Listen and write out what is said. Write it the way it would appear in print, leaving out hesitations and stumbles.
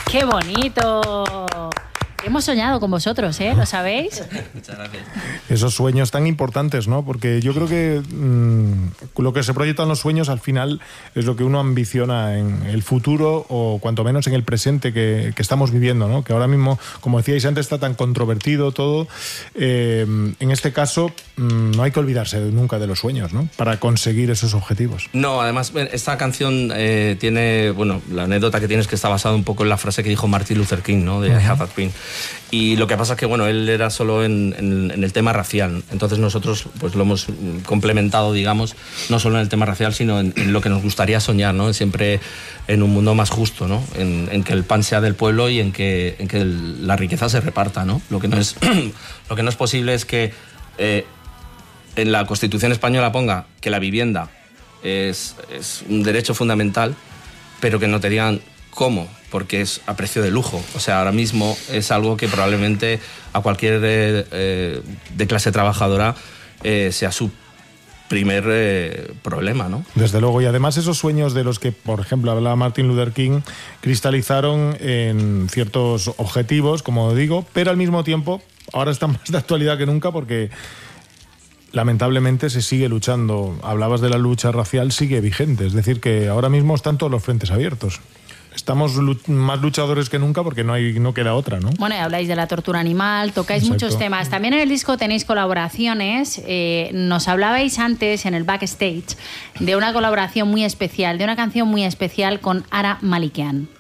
¡Qué bonito! Hemos soñado con vosotros, ¿eh? ¿Lo sabéis? Muchas gracias. Esos sueños tan importantes, ¿no? Porque yo creo que lo que se proyecta en los sueños al final es lo que uno ambiciona en el futuro o cuanto menos en el presente que estamos viviendo, ¿no? Que ahora mismo, como decíais antes, está tan controvertido todo. En este caso, no hay que olvidarse nunca de los sueños, ¿no? Para conseguir esos objetivos. No, además, esta canción tiene, bueno, la anécdota que tiene es que está basada un poco en la frase que dijo Martin Luther King, ¿no? De I have a dream. Y lo que pasa es que, bueno, él era solo en el tema racial. Entonces nosotros pues lo hemos complementado, digamos, no solo en el tema racial, sino en lo que nos gustaría soñar, ¿no? Siempre en un mundo más justo, ¿no? En que el pan sea del pueblo y en que la riqueza se reparta, ¿no? Lo que no es posible es que en la Constitución española ponga que la vivienda es un derecho fundamental, pero que no te digan cómo, porque es a precio de lujo. O sea, ahora mismo es algo que probablemente a cualquier de clase trabajadora sea su primer problema, ¿no? Desde luego, y además esos sueños de los que, por ejemplo, hablaba Martin Luther King, cristalizaron en ciertos objetivos, como digo, pero al mismo tiempo ahora están más de actualidad que nunca porque lamentablemente se sigue luchando. Hablabas de la lucha racial, sigue vigente, es decir, que ahora mismo están todos los frentes abiertos. Estamos más luchadores que nunca porque no queda otra, ¿no? Bueno, y habláis de la tortura animal, tocáis muchos temas. También en el disco tenéis colaboraciones. Nos hablabais antes en el backstage de una colaboración muy especial, de una canción muy especial con Ara Malikian.